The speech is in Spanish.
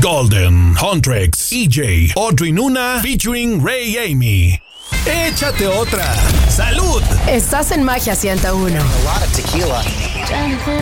Golden, Huntrix, EJ, Audrey Nuna, featuring Ray Amy. Échate otra. ¡Salud! Estás en Magia 101. A lot of tequila.